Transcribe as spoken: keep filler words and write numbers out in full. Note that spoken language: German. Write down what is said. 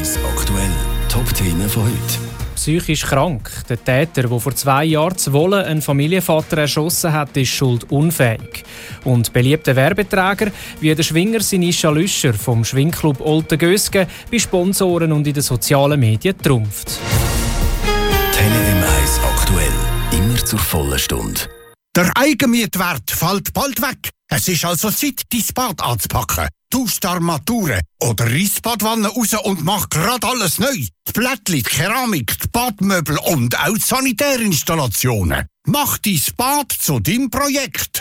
eins aktuell. Top-Themen von heute. Psychisch krank. Der Täter, der vor zwei Jahren zu Wohlen einen Familienvater erschossen hat, ist schuldunfähig. Und beliebte Werbeträger wie der Schwinger Sinischa Lüscher vom Schwingclub Olten Gösgen bei Sponsoren und in den sozialen Medien trumpft. Tele M eins aktuell. Immer zur vollen Stunde. Der Eigenmietwert fällt bald weg. Es ist also Zeit, dein Bad anzupacken. Tausch die Armaturen oder riss die Badwanne raus und mach grad alles neu. Die Plättli, die Keramik, die Badmöbel und auch die Sanitärinstallationen. Mach dein Bad zu deinem Projekt.